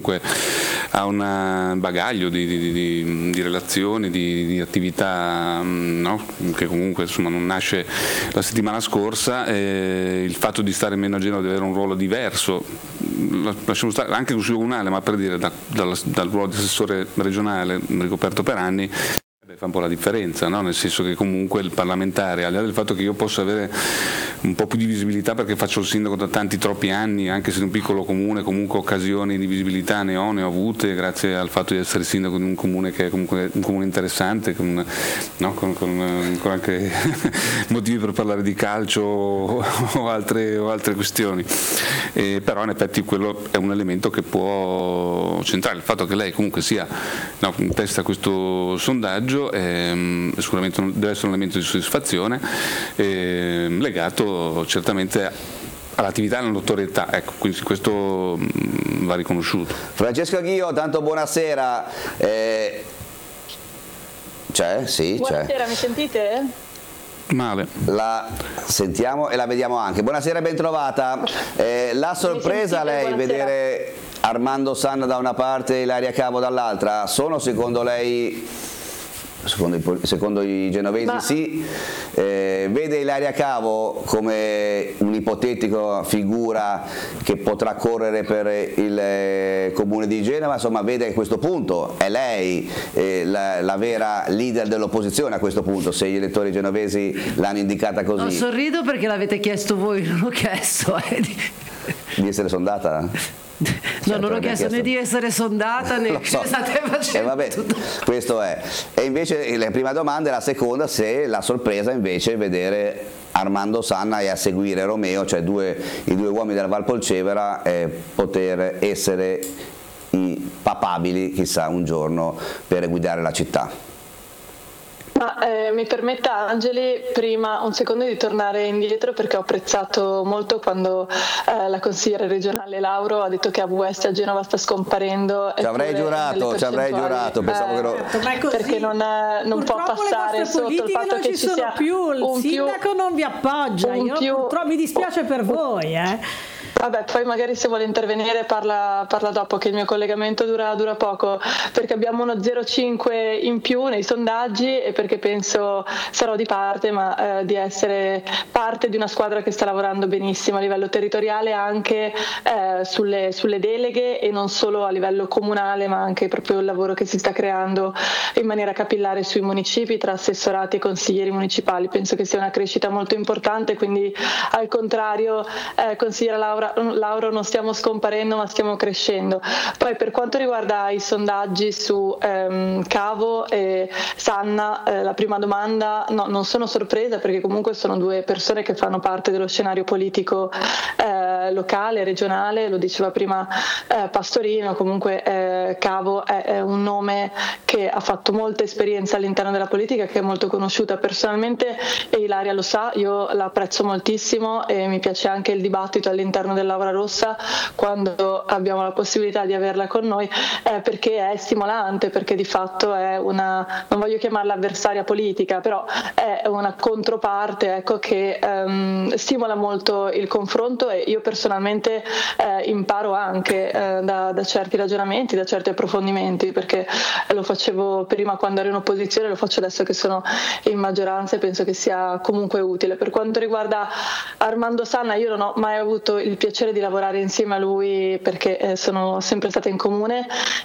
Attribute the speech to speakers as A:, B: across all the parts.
A: comunque ha un bagaglio di relazioni, di attività, no? Che comunque insomma non nasce la settimana scorsa. Il fatto di stare meno a Genova, di avere un ruolo diverso, lasciamo stare anche il Consiglio Comunale, ma per dire dal ruolo di assessore regionale ricoperto per anni, fa un po' la differenza, no? Nel senso che comunque il parlamentare, al di là del fatto che io posso avere un po' più di visibilità perché faccio il sindaco da troppi anni, anche se in un piccolo comune, comunque occasioni di visibilità ne ho avute grazie al fatto di essere sindaco di un comune che è comunque un comune interessante, con anche motivi per parlare di calcio o altre questioni, però in effetti quello è un elemento che può centrare. Il fatto che lei comunque sia in testa a questo sondaggio sicuramente deve essere un elemento di soddisfazione, legato certamente all'attività e alla notorietà, ecco, quindi questo va riconosciuto.
B: Francesco Ghio, tanto buonasera. C'è? Sì,
C: buonasera, mi sentite?
A: Male.
B: La sentiamo e la vediamo anche. Buonasera, ben trovata. La sorpresa lei
C: buonasera.
B: Vedere Armando Sanna da una parte e Ilaria Cavo dall'altra, sono secondo lei... Secondo i genovesi sì, vede Ilaria Cavo come un'ipotetica figura che potrà correre per il comune di Genova, insomma vede a questo punto è lei la vera leader dell'opposizione a questo punto, se gli elettori genovesi l'hanno indicata così.
D: No, sorrido perché l'avete chiesto voi, non l'ho chiesto.
B: Di essere sondata?
D: No, non ho chiesto né di essere sondata né che state facendo.
B: Vabbè, questo è. E invece la prima domanda e la seconda, se la sorpresa invece è vedere Armando Sanna e a seguire Romeo, cioè i due uomini della Valpolcevera, poter essere i papabili, chissà, un giorno per guidare la città.
C: Mi permetta Angeli prima un secondo di tornare indietro, perché ho apprezzato molto quando la consigliera regionale Lauro ha detto che AVS a Genova sta scomparendo.
B: Ci avrei giurato, pensavo che
C: perché non può passare sotto il fatto che ci sia
E: più, il sindaco non vi appoggia, mi dispiace per voi.
C: Vabbè, poi magari se vuole intervenire parla dopo, che il mio collegamento dura poco, perché abbiamo uno 0,5 in più nei sondaggi e perché penso, sarò di parte, ma di essere parte di una squadra che sta lavorando benissimo a livello territoriale, anche sulle deleghe, e non solo a livello comunale, ma anche proprio il lavoro che si sta creando in maniera capillare sui municipi tra assessorati e consiglieri municipali. Penso che sia una crescita molto importante, quindi al contrario, consigliera Lauro, non stiamo scomparendo ma stiamo crescendo. Poi per quanto riguarda i sondaggi su Cavo e Sanna, la prima domanda, no, non sono sorpresa, perché comunque sono due persone che fanno parte dello scenario politico locale, regionale, lo diceva prima Pastorino. Comunque Cavo è un nome che ha fatto molta esperienza all'interno della politica, che è molto conosciuta personalmente, e Ilaria lo sa, io la apprezzo moltissimo e mi piace anche il dibattito all'interno dell'Aura Rossa quando abbiamo la possibilità di averla con noi, perché è stimolante, perché di fatto è una, non voglio chiamarla avversaria politica, però è una controparte, ecco, che stimola molto il confronto, e io personalmente imparo anche da certi ragionamenti, da certi approfondimenti, perché lo facevo prima quando ero in opposizione, lo faccio adesso che sono in maggioranza, e penso che sia comunque utile. Per quanto riguarda Armando Sanna, io non ho mai avuto il piacere di lavorare insieme a lui, perché sono sempre stata in comune,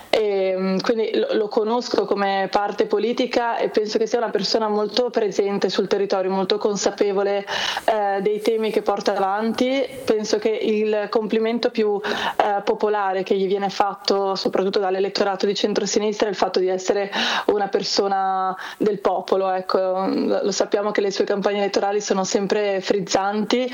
C: e quindi lo conosco come parte politica, e penso che sia una persona molto presente sul territorio, molto consapevole dei temi che porta avanti. Penso che il complimento più popolare che gli viene fatto soprattutto dall'elettorato di centrosinistra è il fatto di essere una persona del popolo, ecco. Lo sappiamo che le sue campagne elettorali sono sempre frizzanti,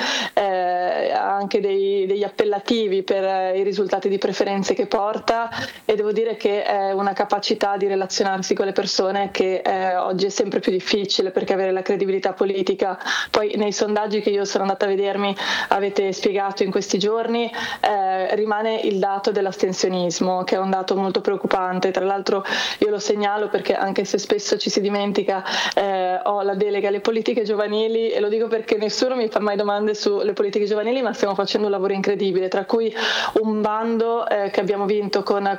C: anche degli appellativi per i risultati di preferenze che porta, e devo dire che è una capacità di relazionarsi con le persone che oggi è sempre più difficile, perché avere la credibilità politica, poi nei sondaggi che io sono andata a vedermi avete spiegato in questi giorni, rimane il dato dell'astensionismo, che è un dato molto preoccupante. Tra l'altro io lo segnalo perché, anche se spesso ci si dimentica, ho la delega alle politiche giovanili, e lo dico perché nessuno mi fa mai domande sulle politiche giovanili, ma stiamo facendo un lavoro incredibile, tra cui un bando che abbiamo vinto con